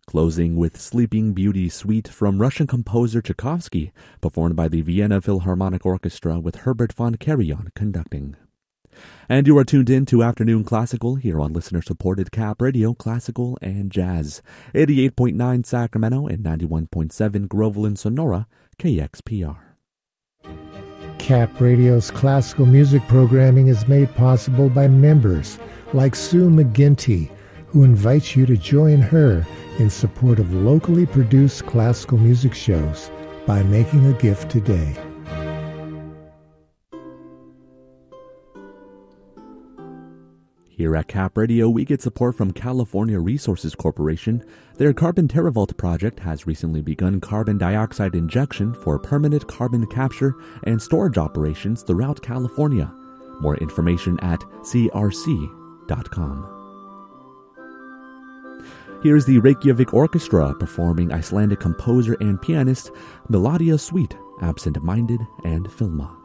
closing with Sleeping Beauty Suite from Russian composer Tchaikovsky, performed by the Vienna Philharmonic Orchestra with Herbert von Karajan conducting. And you are tuned in to Afternoon Classical here on listener-supported Cap Radio, Classical and Jazz, 88.9 Sacramento and 91.7 Groveland, Sonora, KXPR. Cap Radio's classical music programming is made possible by members like Sue McGinty, who invites you to join her in support of locally produced classical music shows by making a gift today. Here at Cap Radio, we get support from California Resources Corporation. Their Carbon TerraVault project has recently begun carbon dioxide injection for permanent carbon capture and storage operations throughout California. More information at crc.com. Here's the Reykjavik Orchestra performing Icelandic composer and pianist Melodiya Suite, Absent Minded and Filma.